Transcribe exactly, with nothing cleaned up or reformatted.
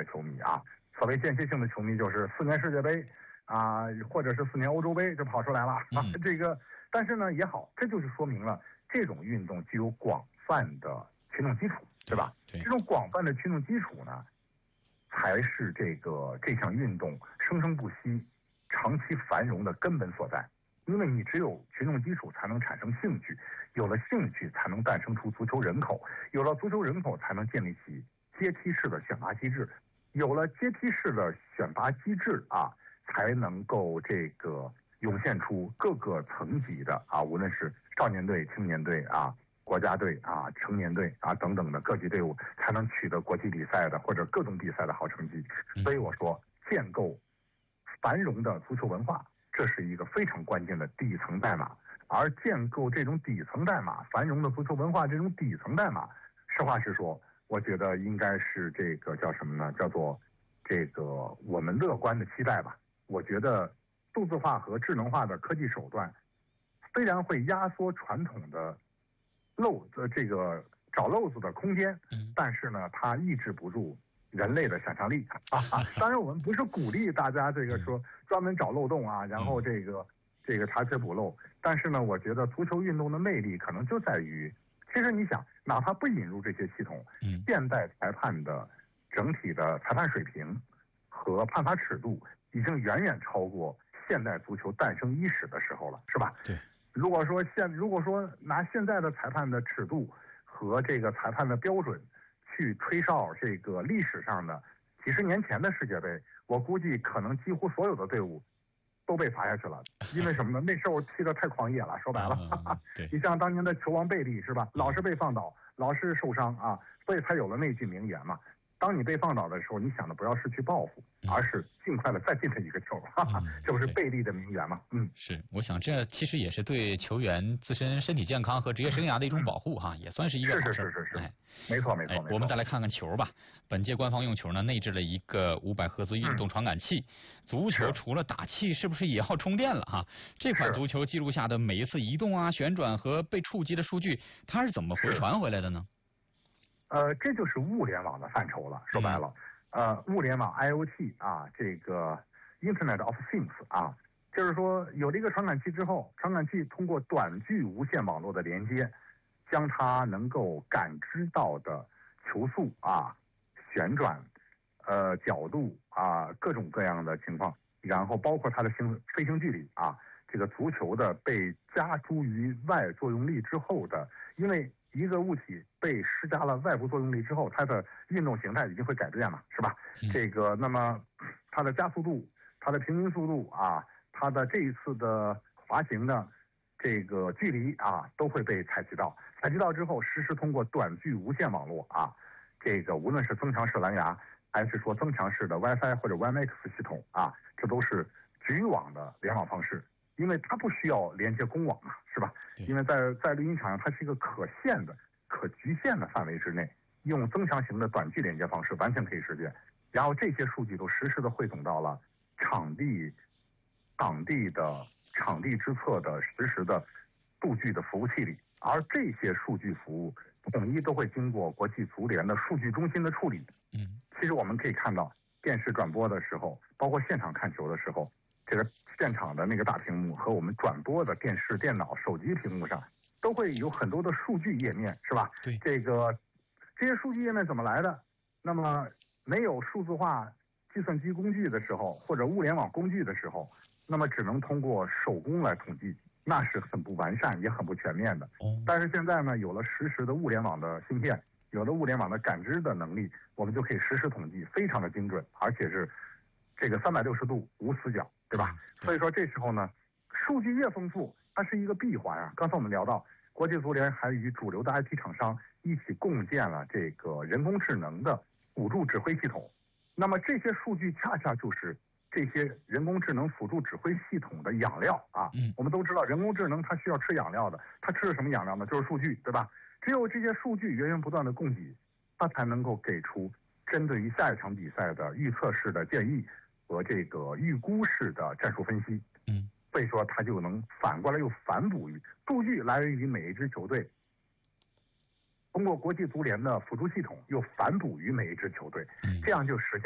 球迷啊。所谓间歇性的球迷，就是四年世界杯啊，或者是四年欧洲杯就跑出来了啊。 嗯、 这个，但是呢也好，这就是说明了这种运动具有广泛的群众基础，对吧？ 对， 这种广泛的群众基础呢，才是这个这项运动生生不息、长期繁荣的根本所在。因为你只有群众基础，才能产生兴趣，有了兴趣，才能诞生出足球人口，有了足球人口，才能建立起阶梯式的选拔机制，有了阶梯式的选拔机制啊，才能够这个涌现出各个层级的啊，无论是少年队、青年队啊、国家队啊、成年队啊等等的各级队伍，才能取得国际比赛的或者各种比赛的好成绩。所以我说，建构繁荣的足球文化，这是一个非常关键的底层代码。而建构这种底层代码，繁荣的足球文化这种底层代码，实话实说，我觉得应该是这个叫什么呢？叫做这个我们乐观的期待吧。我觉得数字化和智能化的科技手段，虽然会压缩传统的漏的这个找漏子的空间，但是呢，它抑制不住人类的想象力啊！当然，我们不是鼓励大家这个说专门找漏洞啊，然后这个这个查缺补漏。但是呢，我觉得足球运动的魅力可能就在于，其实你想，哪怕不引入这些系统，现代裁判的整体的裁判水平和判罚尺度，已经远远超过现代足球诞生伊始的时候了，是吧？ 对。 如果说现如果说拿现在的裁判的尺度和这个裁判的标准去吹哨这个历史上的几十年前的世界杯，我估计可能几乎所有的队伍都被罚下去了。因为什么呢？那时候踢得太狂野了，说白了， 嗯嗯、 你像当年的球王贝利是吧？老是被放倒，老是受伤啊，所以才有了那句名言嘛。当你被放倒的时候，你想的不要是去报复，而是尽快的再进他一个球，哈哈，这不是贝利的名言吗？嗯， 是，我想这其实也是对球员自身身体健康和职业生涯的一种保护哈，也算是一个好事。 是是是是是， 哎， 没错没错。 哎，我们再来看看球吧。本届官方用球呢，内置了一个五百赫兹运动传感器。嗯、足球除了打气，是不是也要充电了哈？这款足球记录下的每一次移动啊、旋转和被触及的数据，它是怎么回传回来的呢？ 呃，这就是物联网的范畴了。说白了，嗯、呃，物联网 I O T 啊，这个 Internet of Things 啊，就是说有了一个传感器之后，传感器通过短距无线网络的连接，将它能够感知到的球速啊、旋转、呃角度啊各种各样的情况，然后包括它的行飞行距离啊，这个足球的被加诸于外作用力之后的，因为一个物体被施加了外部作用力之后，它的运动形态一定会改变嘛，是吧？嗯、这个，那么它的加速度、它的平均速度啊，它的这一次的滑行的这个距离啊，都会被采集到。采集到之后，实时通过短距无线网络啊，这个无论是增强式蓝牙，还是说增强式的 WiFi 或者 W M X 系统啊，这都是局域网的联网方式。因为它不需要连接公网嘛，是吧？因为在在录音场上，它是一个可限的、可局限的范围之内，用增强型的短距连接方式完全可以实现。然后这些数据都实时的汇总到了场地、场地的场地之侧的实时的数据的服务器里，而这些数据服务统一都会经过国际足联的数据中心的处理。 嗯， 其实我们可以看到，电视转播的时候，包括现场看球的时候。这个现场的那个大屏幕和我们转播的电视、电脑、手机屏幕上，都会有很多的数据页面，是吧？ 对， 这个这些数据页面怎么来的？那么没有数字化计算机工具的时候，或者物联网工具的时候，那么只能通过手工来统计，那是很不完善也很不全面的。 哦， 但是现在呢，有了实时的物联网的芯片，有了物联网的感知的能力，我们就可以实时统计，非常的精准，而且是这个三百六十度无死角。对吧？所以说这时候呢，数据越丰富，它是一个闭环啊。刚才我们聊到，国际足联还与主流的 I T 厂商一起共建了这个人工智能的辅助指挥系统。那么这些数据恰恰就是这些人工智能辅助指挥系统的养料啊。 嗯， 我们都知道，人工智能它需要吃养料的，它吃的什么养料呢？就是数据，对吧？只有这些数据源源不断的供给，它才能够给出针对于下一场比赛的预测式的建议。和这个预估式的战术分析， 嗯， 所以说它就能反过来又反哺于数据来源于每一支球队，通过国际足联的辅助系统又反哺于每一支球队， 嗯， 这样就实现。